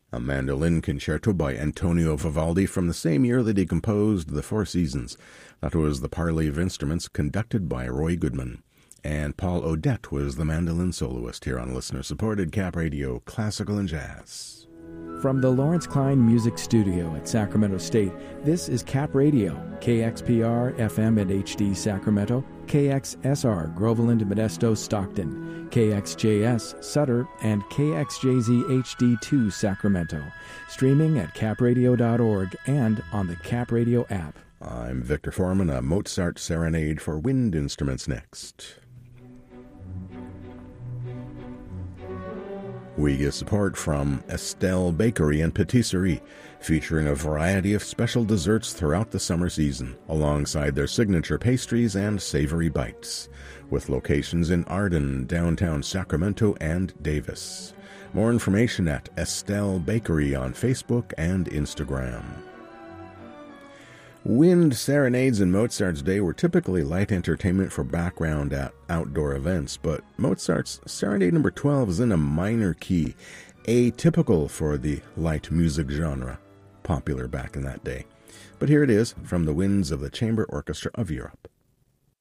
a mandolin concerto by Antonio Vivaldi from the same year that he composed The Four Seasons. That was the parley of instruments conducted by Roy Goodman. And Paul Odette was the mandolin soloist here on listener-supported Cap Radio Classical and Jazz. From the Lawrence Klein Music Studio at Sacramento State, this is Cap Radio, KXPR FM and HD Sacramento, KXSR Groveland, Modesto, Stockton, KXJS Sutter, and KXJZ HD2 Sacramento. Streaming at capradio.org and on the Cap Radio app. I'm Victor Foreman, a Mozart Serenade for wind instruments next. We get support from Estelle Bakery and Patisserie, featuring a variety of special desserts throughout the summer season, alongside their signature pastries and savory bites, with locations in Arden, downtown Sacramento, and Davis. More information at Estelle Bakery on Facebook and Instagram. Wind serenades in Mozart's day were typically light entertainment for background at outdoor events, but Mozart's Serenade No. 12 is in a minor key, atypical for the light music genre, popular back in that day. But here it is from the winds of the Chamber Orchestra of Europe.